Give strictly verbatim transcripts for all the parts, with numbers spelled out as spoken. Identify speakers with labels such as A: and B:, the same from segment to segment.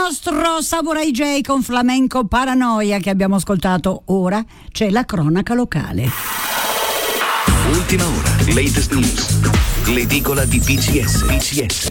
A: nostro Samurai J con Flamenco Paranoia che abbiamo ascoltato. Ora c'è la cronaca locale.
B: Ultima ora, latest news, l'edicola di P C S. P C S.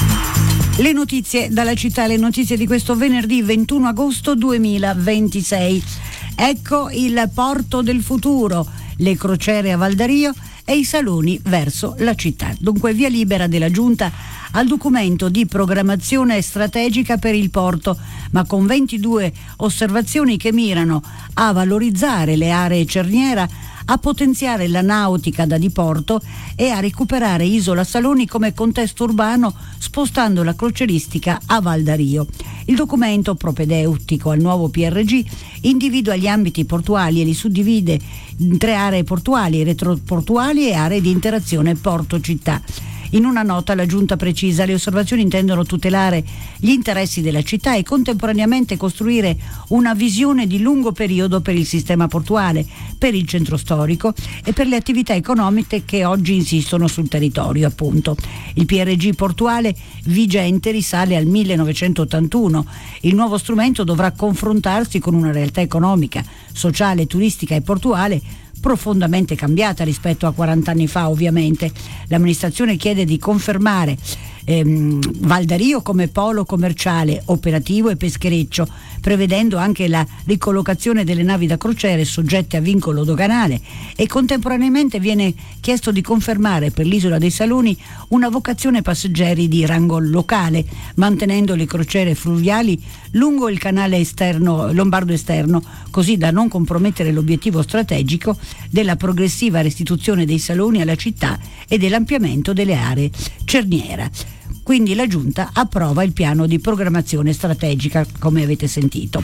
A: Le notizie dalla città, le notizie di questo venerdì ventuno agosto duemilaventisei. Ecco il porto del futuro, le crociere a Valdario e i saloni verso la città. Dunque via libera della Giunta al documento di programmazione strategica per il porto, ma con ventidue osservazioni che mirano a valorizzare le aree cerniera, a potenziare la nautica da diporto e a recuperare Isola Saloni come contesto urbano, spostando la crocieristica a Valdario. Il documento, propedeutico al nuovo P R G, individua gli ambiti portuali e li suddivide in tre aree portuali, retroportuali e aree di interazione porto-città. In una nota la Giunta precisa: le osservazioni intendono tutelare gli interessi della città e contemporaneamente costruire una visione di lungo periodo per il sistema portuale, per il centro storico e per le attività economiche che oggi insistono sul territorio, appunto. Il P R G portuale vigente risale al millenovecentottantuno. Il nuovo strumento dovrà confrontarsi con una realtà economica, sociale, turistica e portuale profondamente cambiata rispetto a quaranta anni fa, ovviamente. L'amministrazione chiede di confermare ehm, Valdario come polo commerciale, operativo e peschereccio, prevedendo anche la ricollocazione delle navi da crociere soggette a vincolo doganale, e contemporaneamente viene chiesto di confermare per l'isola dei Saloni una vocazione passeggeri di rango locale, mantenendo le crociere fluviali lungo il canale esterno lombardo esterno, così da non compromettere l'obiettivo strategico della progressiva restituzione dei saloni alla città e dell'ampliamento delle aree cerniera. Quindi la Giunta approva il piano di programmazione strategica, come avete sentito.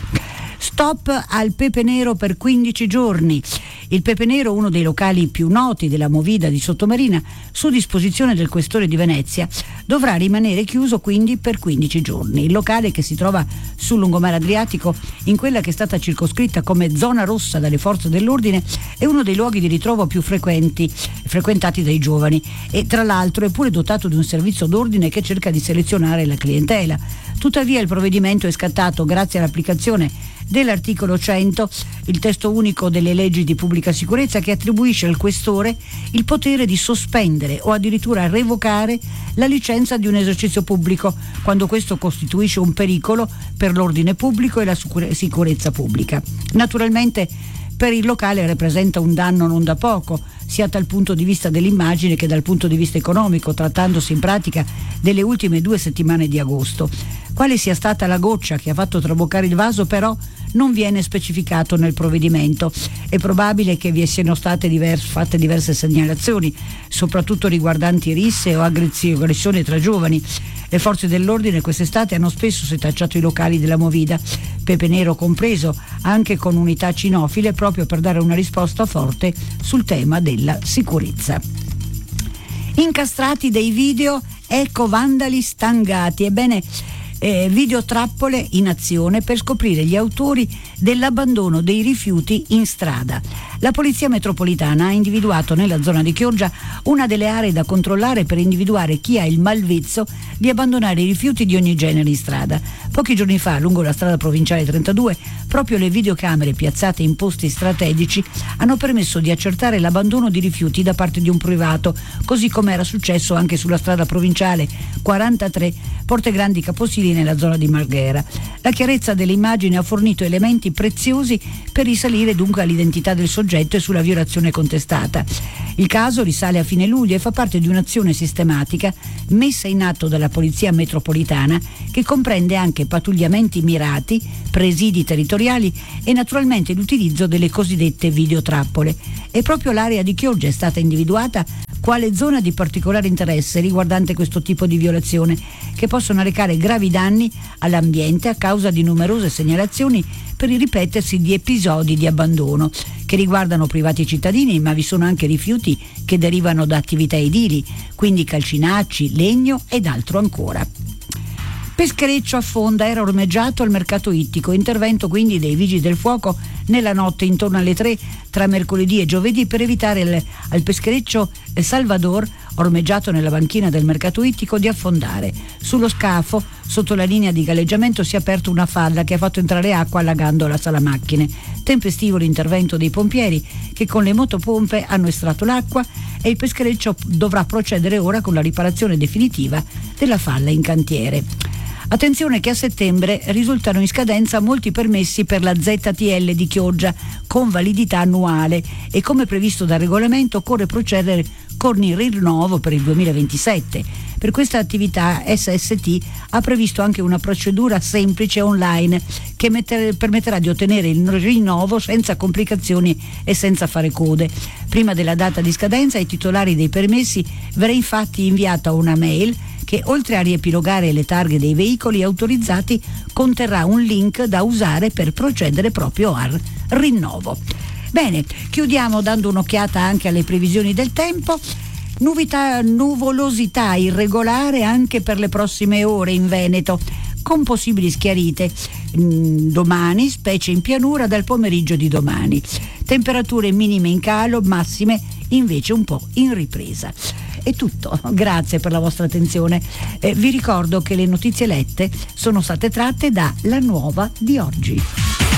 A: Stop al Pepe Nero per quindici giorni. Il Pepe Nero, uno dei locali più noti della movida di Sottomarina, su disposizione del questore di Venezia, dovrà rimanere chiuso quindi per quindici giorni. Il locale, che si trova sul lungomare Adriatico, in quella che è stata circoscritta come zona rossa dalle forze dell'ordine, è uno dei luoghi di ritrovo più frequenti, frequentati dai giovani, e tra l'altro è pure dotato di un servizio d'ordine che cerca di selezionare la clientela. Tuttavia il provvedimento è scattato grazie all'applicazione dell'articolo cento, il testo unico delle leggi di pubblica sicurezza, che attribuisce al questore il potere di sospendere o addirittura revocare la licenza di un esercizio pubblico quando questo costituisce un pericolo per l'ordine pubblico e la sicurezza pubblica. Naturalmente per il locale rappresenta un danno non da poco, sia dal punto di vista dell'immagine che dal punto di vista economico, trattandosi in pratica delle ultime due settimane di agosto. Quale sia stata la goccia che ha fatto traboccare il vaso, però, non viene specificato nel provvedimento. È probabile che vi siano state diverse, fatte diverse segnalazioni, soprattutto riguardanti risse o aggressioni tra giovani. Le forze dell'ordine quest'estate hanno spesso setacciato i locali della movida, Pepe Nero compreso, anche con unità cinofile, proprio per dare una risposta forte sul tema della sicurezza. Incastrati dei video, ecco vandali stangati. Ebbene, Eh, videotrappole in azione per scoprire gli autori dell'abbandono dei rifiuti in strada. La Polizia Metropolitana ha individuato nella zona di Chioggia una delle aree da controllare per individuare chi ha il malvezzo di abbandonare i rifiuti di ogni genere in strada. Pochi giorni fa, lungo la strada provinciale trentadue, proprio le videocamere piazzate in posti strategici hanno permesso di accertare l'abbandono di rifiuti da parte di un privato, così come era successo anche sulla strada provinciale quarantatré Porte Grandi Caposilli nella zona di Marghera. La chiarezza delle immagini ha fornito elementi preziosi per risalire dunque all'identità del soggetto e sulla violazione contestata. Il caso risale a fine luglio e fa parte di un'azione sistematica messa in atto dalla Polizia Metropolitana, che comprende anche pattugliamenti mirati, presidi territoriali e naturalmente l'utilizzo delle cosiddette videotrappole. E proprio l'area di Chioggia è stata individuata quale zona di particolare interesse riguardante questo tipo di violazione, che possono recare gravi danni all'ambiente a causa di numerose segnalazioni per il ripetersi di episodi di abbandono che riguardano privati cittadini, ma vi sono anche rifiuti che derivano da attività edili, quindi calcinacci, legno ed altro ancora. Peschereccio affonda, era ormeggiato al mercato ittico, intervento quindi dei vigili del fuoco nella notte intorno alle tre tra mercoledì e giovedì per evitare il, al peschereccio Salvador ormeggiato nella banchina del mercato ittico, di affondare. Sullo scafo, sotto la linea di galleggiamento, si è aperta una falla che ha fatto entrare acqua allagando la sala macchine. Tempestivo l'intervento dei pompieri che con le motopompe hanno estratto l'acqua e il peschereccio dovrà procedere ora con la riparazione definitiva della falla in cantiere. Attenzione che a settembre risultano in scadenza molti permessi per la Z T L di Chioggia con validità annuale e, come previsto dal regolamento, occorre procedere con il rinnovo per il duemilaventisette. Per questa attività S S T ha previsto anche una procedura semplice online che metter- permetterà di ottenere il rinnovo senza complicazioni e senza fare code. Prima della data di scadenza ai titolari dei permessi verrà infatti inviata una mail che, oltre a riepilogare le targhe dei veicoli autorizzati, conterrà un link da usare per procedere proprio al rinnovo. Bene, chiudiamo dando un'occhiata anche alle previsioni del tempo. Nuvità, nuvolosità irregolare anche per le prossime ore in Veneto, con possibili schiarite mh, domani, specie in pianura, dal pomeriggio di domani. Temperature minime in calo, massime invece un po' in ripresa. È tutto, grazie per la vostra attenzione. Eh, vi ricordo che le notizie lette sono state tratte da La Nuova di oggi.